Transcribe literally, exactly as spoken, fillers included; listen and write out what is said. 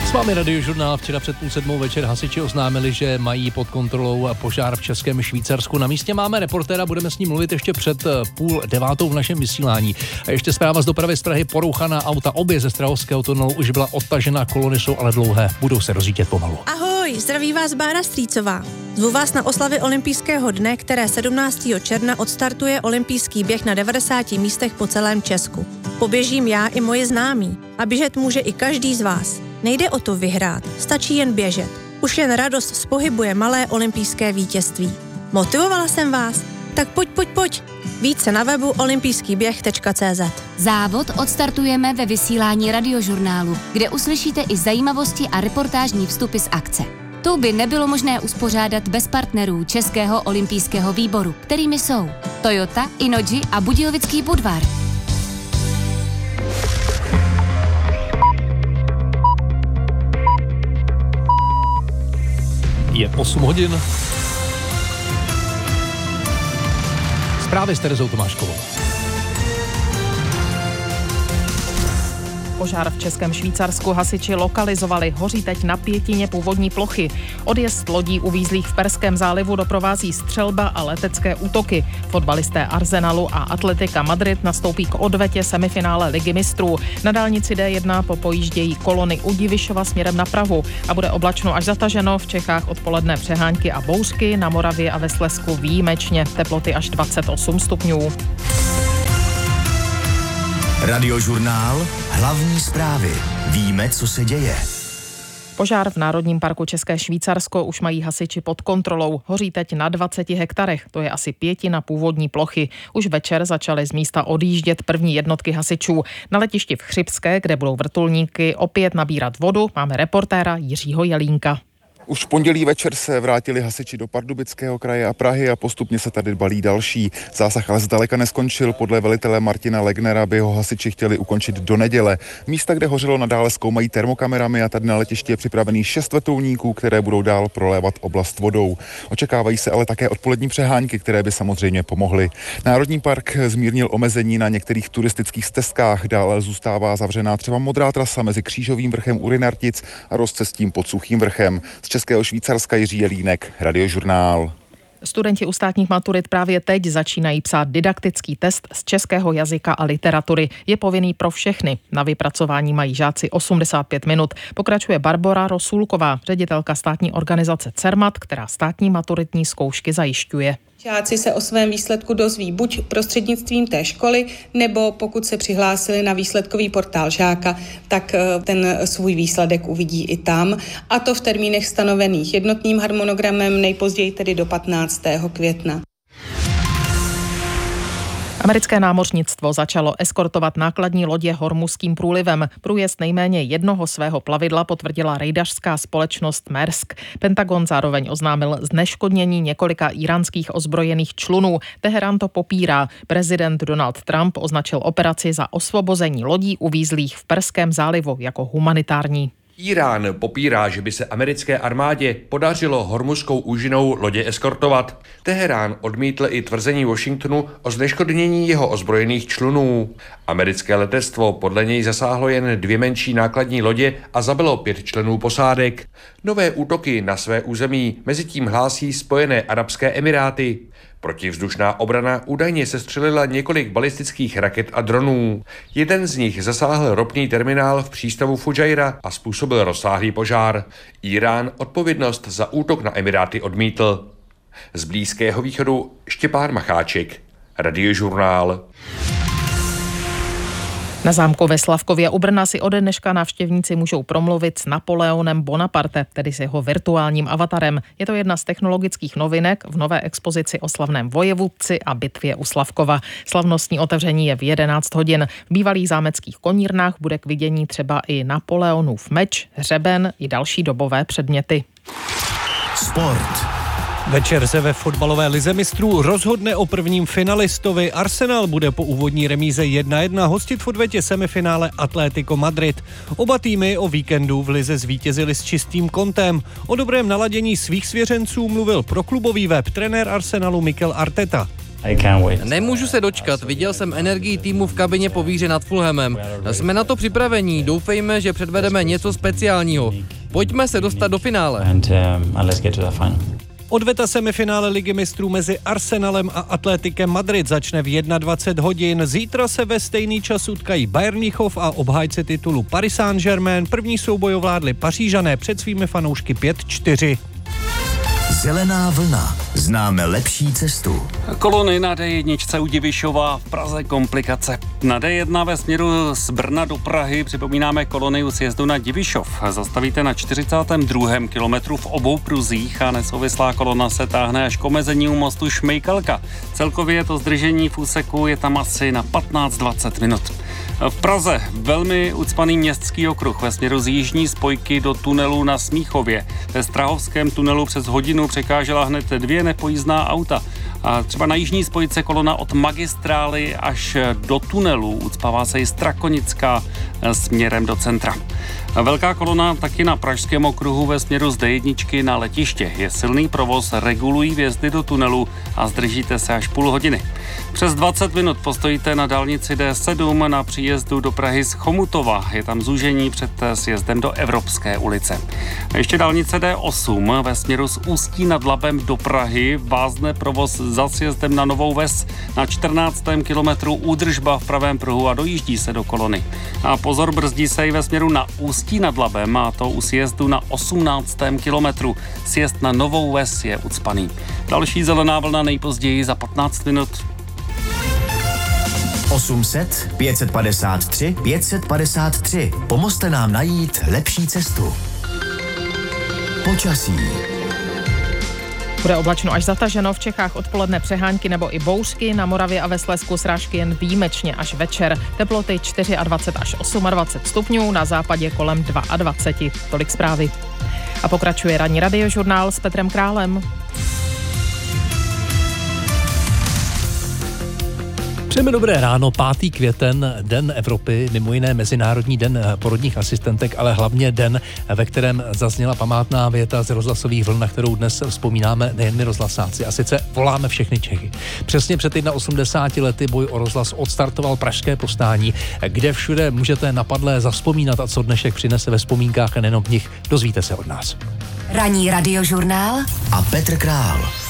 S vámi Radiožurnál. Včera před půl sedmou večer hasiči oznámili, že mají pod kontrolou požár v Českém Švýcarsku. Na místě máme reportéra, budeme s ním mluvit ještě před půl devátou v našem vysílání. A ještě zpráva z dopravy z Prahy, porouchaná auta, obě ze Strahovského tunelu už byla odtažena, kolony jsou ale dlouhé, budou se rozjíždět pomalu. Ahoj, zdraví vás Bára Strýcová. Zvu vás na oslavy olympijského dne, které sedmnáctého června odstartuje olympijský běh na devadesáti místech po celém Česku. Poběžím já i moji známí a běžet může i každý z vás. Nejde o to vyhrát, stačí jen běžet. Už jen radost z pohybu je malé olympijské vítězství. Motivovala jsem vás? Tak pojď, pojď, pojď. Více na webu olympijský běh tečka cé zet. Závod odstartujeme ve vysílání Radiožurnálu, kde uslyšíte i zajímavosti a reportážní vstupy z akce. Tu by nebylo možné uspořádat bez partnerů Českého olympijského výboru, kterými jsou Toyota, Innogy a Budějovický Budvar. Je osm hodin. Zprávy s Terezou Tomáškovou. Požár v Českém Švýcarsku hasiči lokalizovali, hoří teď na pětině původní plochy. Odjezd lodí uvízlých v Perském zálivu doprovází střelba a letecké útoky. Fotbalisté Arsenalu a Atletika Madrid nastoupí k odvetě semifinále Ligy mistrů. Na dálnici D jedna popojíždějí kolony u Divišova směrem na Prahu a bude oblačno až zataženo, v Čechách odpoledne přehánky a bouřky, na Moravě a ve Slezsku výjimečně, teploty až dvacet osm stupňů. Radiožurnál, hlavní zprávy. Víme, co se děje. Požár v Národním parku České Švýcarsko už mají hasiči pod kontrolou. Hoří teď na dvaceti hektarech, to je asi pětina původní plochy. Už večer začaly z místa odjíždět první jednotky hasičů. Na letišti v Chřibské, kde budou vrtulníky opět nabírat vodu, máme reportéra Jiřího Jelínka. Už v pondělí večer se vrátili hasiči do Pardubického kraje a Prahy a postupně se tady balí další. Zásah ale zdaleka neskončil. Podle velitele Martina Legnera by ho hasiči chtěli ukončit do neděle. Místa, kde hořelo, nadále zkoumají termokamerami a tady na letišti je připravený šest vrtulníků, které budou dál prolévat oblast vodou. Očekávají se ale také odpolední přehánky, které by samozřejmě pomohly. Národní park zmírnil omezení na některých turistických stezkách. Dále zůstává zavřená třeba modrá trasa mezi Křížovým vrchem u Rynartic a rozcestím pod Suchým vrchem. Z Českého Švýcarska Jiří Jelínek, Radiožurnál. Studenti u státních maturit právě teď začínají psát didaktický test z českého jazyka a literatury. Je povinný pro všechny. Na vypracování mají žáci osmdesát pět minut. Pokračuje Barbora Rosulková, ředitelka státní organizace CERMAT, která státní maturitní zkoušky zajišťuje. Žáci se o svém výsledku dozví buď prostřednictvím té školy, nebo pokud se přihlásili na výsledkový portál žáka, tak ten svůj výsledek uvidí i tam. A to v termínech stanovených jednotným harmonogramem, nejpozději tedy do patnáctého května. Americké námořnictvo začalo eskortovat nákladní lodě Hormuzským průlivem. Průjezd nejméně jednoho svého plavidla potvrdila rejdařská společnost Maersk. Pentagon zároveň oznámil zneškodnění několika íránských ozbrojených člunů. Teherán to popírá. Prezident Donald Trump označil operaci za osvobození lodí uvízlých v Perském zálivu jako humanitární. Írán popírá, že by se americké armádě podařilo Hormuzskou úžinou lodě eskortovat. Teherán odmítl i tvrzení Washingtonu o zneškodnění jeho ozbrojených člunů. Americké letectvo podle něj zasáhlo jen dvě menší nákladní lodě a zabilo pět členů posádek. Nové útoky na své území mezitím hlásí Spojené arabské emiráty. Protivzdušná obrana údajně sestřelila několik balistických raket a dronů. Jeden z nich zasáhl ropný terminál v přístavu Fujairah a způsobil rozsáhlý požár. Írán odpovědnost za útok na Emiráty odmítl. Z Blízkého východu Štěpán Macháček, Radiožurnál. Na zámku ve Slavkově u Brna si ode dneška návštěvníci můžou promluvit s Napoleonem Bonaparte, tedy s jeho virtuálním avatarem. Je to jedna z technologických novinek v nové expozici o slavném vojevůdci a bitvě u Slavkova. Slavnostní otevření je v jedenáct hodin. V bývalých zámeckých konírnách bude k vidění třeba i Napoleonův meč, hřeben i další dobové předměty. Sport. Večer se ve fotbalové lize mistrů rozhodne o prvním finalistovi. Arsenal bude po úvodní remíze jedna jedna hostit v odvetě semifinále Atlético Madrid. Oba týmy o víkendu v lize zvítězili s čistým kontem. O dobrém naladění svých svěřenců mluvil pro klubový web trenér Arsenalu Mikel Arteta. Nemůžu se dočkat, viděl jsem energii týmu v kabině po výhře nad Fulhamem. Jsme na to připravení, doufejme, že předvedeme něco speciálního. Pojďme se dostat do finále. Odveta semifinále Ligy mistrů mezi Arsenalem a Atletikem Madrid začne v dvacet jedna hodin. Zítra se ve stejný čas utkají Bayern Mnichov a obhájce titulu Paris Saint-Germain. První souboj ovládli Pařížané před svými fanoušky pět čtyři. Zelená vlna. Známe lepší cestu. Kolony na D jedna u Divišova, v Praze komplikace. Na D jedna ve směru z Brna do Prahy připomínáme kolony u sjezdu na Divišov. Zastavíte na čtyřicátém druhém kilometru v obou pruzích a nesouvislá kolona se táhne až k omezení u mostu Šmejkalka. Celkově to zdržení v úseku je tam asi na patnáct dvacet minut. V Praze velmi ucpaný městský okruh ve směru z jižní spojky do tunelu na Smíchově. Ve Strahovském tunelu přes hodinu překážela hned dvě nepojízdná auta. A třeba na jižní spojce kolona od magistrály až do tunelu ucpává se i Strakonická směrem do centra. Velká kolona taky na pražském okruhu ve směru z D jedna na letiště. Je silný provoz, regulují vjezdy do tunelu a zdržíte se až půl hodiny. Přes dvacet minut postojíte na dálnici D sedm na příjezdu do Prahy z Chomutova. Je tam zúžení před sjezdem do Evropské ulice. A ještě dálnice D osm ve směru z Ústí nad Labem do Prahy. Vázne provoz za sjezdem na Novou Ves. Na čtrnáctém kilometru údržba v pravém pruhu a dojíždí se do kolony. A pozor, brzdí se i ve směru na Ústí nad Labem, a to u sjezdu na osmnáctém kilometru. Sjezd na Novou Ves je ucpaný. Další zelená vlna nejpozději za patnáct minut. osm set, pět set padesát tři, pět set padesát tři. Pomozte nám najít lepší cestu. Počasí. Bude oblačno až zataženo, v Čechách odpoledne přehánky nebo i bouřky, na Moravě a ve Slezsku srážky jen výjimečně až večer. Teploty dvacet čtyři až dvacet osm stupňů, na západě kolem dvacet dva. Tolik zprávy. A pokračuje ranní radiožurnál s Petrem Králem. Přejeme dobré ráno, pátý květen, Den Evropy, mimo jiné Mezinárodní den porodních asistentek, ale hlavně den, ve kterém zazněla památná věta z rozhlasových vln, na kterou dnes vzpomínáme nejen my rozhlasáci, a sice voláme všechny Čechy. Přesně před osmdesáti lety boj o rozhlas odstartoval pražské povstání, kde všude můžete napadlé zavzpomínat a co dnešek přinese ve vzpomínkách a nejenom v nich, dozvíte se od nás. Ranní radiožurnál a Petr Král.